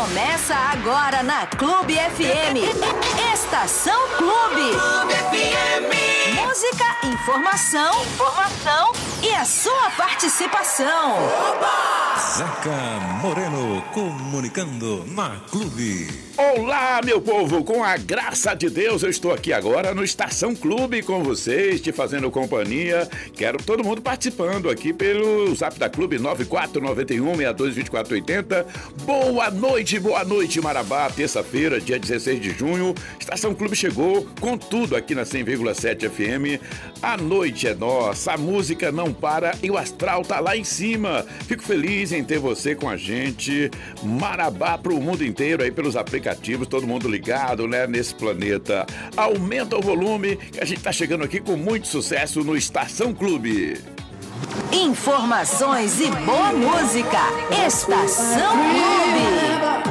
Começa agora na Clube FM. Estação Clube. Clube FM. Música, informação e a sua participação. Oba! Zeca Moreno comunicando na Clube. Olá, meu povo, com a graça de Deus eu estou aqui agora no Estação Clube com vocês, te fazendo companhia. Quero todo mundo participando aqui pelo Zap da Clube 9491622480. Boa noite, Marabá. Terça-feira, dia 16 de junho. Estação Clube chegou com tudo aqui na 100,7 FM. A noite é nossa, a música não para e o astral tá lá em cima. Fico feliz em ter você com a gente. Marabá pro mundo inteiro aí pelos aplicativos, todo mundo ligado, né, nesse planeta. Aumenta o volume que a gente tá chegando aqui com muito sucesso no Estação Clube. Informações e boa música. Estação Clube.